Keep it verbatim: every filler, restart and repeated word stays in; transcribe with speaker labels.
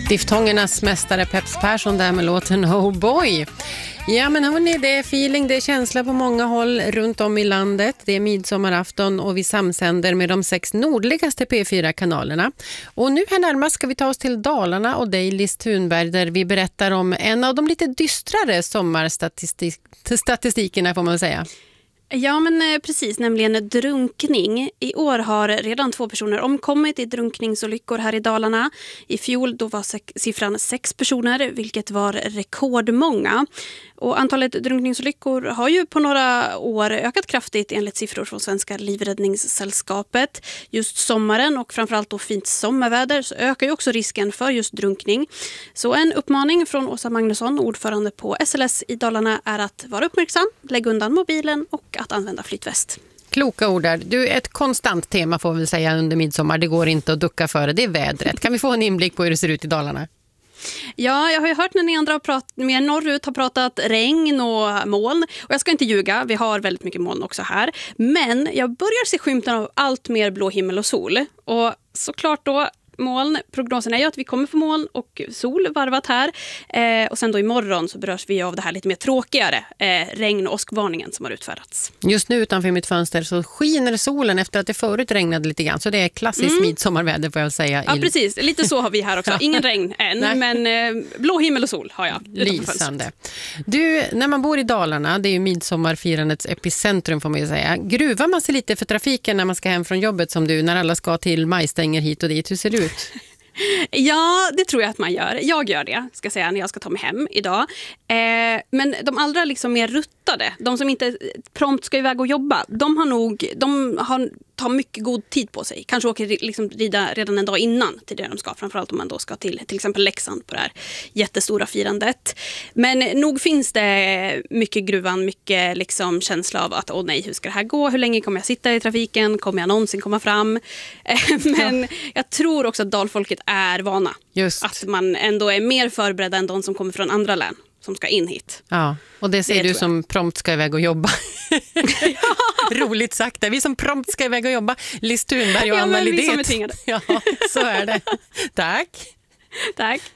Speaker 1: Diftongernas mästare Peps Persson där med låten Oh Boy. Ja men hörni, det är feeling, det är känsla på många håll runt om i landet. Det är midsommarafton och vi samsänder med de sex nordligaste P fyra-kanalerna. Och nu här närmast ska vi ta oss till Dalarna och dig, Liz Thunberg, där vi berättar om en av de lite dystrare sommarstatistikerna får man säga.
Speaker 2: Ja men precis, nämligen drunkning. I år har redan två personer omkommit i drunkningsolyckor här i Dalarna. I fjol då var siffran sex personer, vilket var rekordmånga. Och antalet drunkningsolyckor har ju på några år ökat kraftigt enligt siffror från Svenska livräddningssällskapet. Just sommaren och framförallt då fint sommarväder så ökar ju också risken för just drunkning. Så en uppmaning från Åsa Magnusson, ordförande på S L S i Dalarna, är att vara uppmärksam, lägga undan mobilen och att använda flytväst.
Speaker 1: Kloka ord där. Du, ett konstant tema får vi säga under midsommar. Det går inte att ducka för det. Det är vädret. Kan vi få en inblick på hur det ser ut i Dalarna?
Speaker 2: Ja, jag har ju hört när ni andra har pratat, mer norrut har pratat regn och moln. Och jag ska inte ljuga, vi har väldigt mycket moln också här. Men jag börjar se skymten av allt mer blå himmel och sol. Och såklart då, moln, prognosen är ju att vi kommer få moln och sol varvat här. Eh, och sen då imorgon så berörs vi av det här lite mer tråkigare eh, regn- och åskvarningen som har utfärdats.
Speaker 1: Just nu utanför mitt fönster så skiner solen efter att det förut regnade lite grann. Så det är klassiskt mm. midsommarväder får jag säga.
Speaker 2: Ja, precis. Lite så har vi här också. Ingen regn än, Nej. men eh, blå himmel och sol har jag.
Speaker 1: Lysande. Du, när man bor i Dalarna, det är ju midsommarfirandets epicentrum får man ju säga. Gruvar man sig lite för trafiken när man ska hem från jobbet som du, när alla ska till majstänger hit och dit? Hur ser det ut?
Speaker 2: Ja, det tror jag att man gör. Jag gör det, ska jag säga, när jag ska ta mig hem idag. Eh, men de allra liksom mer ruttade, de som inte prompt ska iväg och jobba, de har nog, de har, tar mycket god tid på sig. Kanske åker liksom rida redan en dag innan till det de ska, framförallt om man då ska till till exempel Leksand på det här jättestora firandet. Men nog finns det mycket gruvan, mycket liksom känsla av att åh nej, hur ska det här gå? Hur länge kommer jag sitta i trafiken? Kommer jag någonsin komma fram? Eh, men ja. Jag tror också att dalfolket är vana. Just. Att man ändå är mer förberedda än de som kommer från andra län som ska in hit.
Speaker 1: Ja, och det säger det du som prompt ska iväg och jobba. Ja. Roligt sagt. Det är vi som prompt ska iväg och jobba. Liz Thunberg och
Speaker 2: ja,
Speaker 1: Anna Lidén.
Speaker 2: Vi som är tvingade.
Speaker 1: Ja, så är det. Tack.
Speaker 2: Tack.